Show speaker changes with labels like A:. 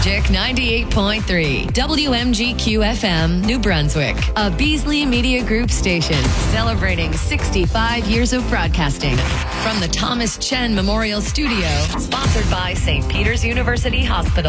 A: Magic 98.3 WMGQ FM, New Brunswick, a Beasley Media Group station celebrating 65 years of broadcasting from the Thomas Chen Memorial Studio, sponsored by St. Peter's University Hospital.